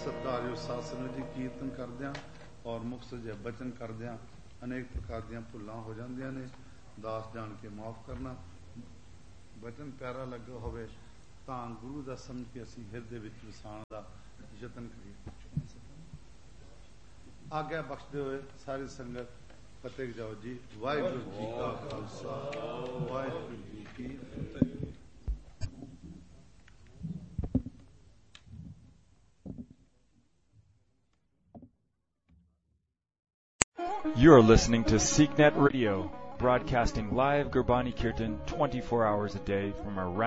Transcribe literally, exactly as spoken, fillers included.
ਸਤਿਕਾਰਯੋਗ ਸਾਧ ਸੰਗਤ ਜੀ, ਕੀਰਤਨ ਕਰਦਿਆਂ ਔਰ ਮੁਖ ਸਜੇ ਬਚਨ ਕਰਦਿਆਂ ਅਨੇਕ ਪ੍ਰਕਾਰ ਦੀਆਂ ਭੁੱਲਾਂ ਹੋ ਜਾਂਦੀਆਂ ਨੇ। ਦਾਸ ਜਾਣ ਕੇ ਮਾਫ ਕਰਨਾ। ਬਚਨ ਪਿਆਰਾ ਲੱਗਾ ਹੋਵੇ ਤਾਂ ਗੁਰੂ ਦਾ ਸਮਝ ਕੇ ਅਸੀਂ ਹਿਰਦੇ ਵਿੱਚ ਵਸਾਉਣ ਦਾ ਯਤਨ ਕਰੀਏ। ਆਗਿਆ ਬਖਸ਼ਦੇ ਹੋਏ ਸਾਰੀ ਸੰਗਤ ਫਤਿਹ ਜਾਓ ਜੀ। ਵਾਹਿਗੁਰੂ ਜੀ ਕਾ ਖਾਲਸਾ, ਵਾਹਿਗੁਰੂ ਜੀ ਕੀ ਫਤਿਹ। You are listening to SeekNet Radio, broadcasting live Gurbani Kirtan twenty-four hours a day from around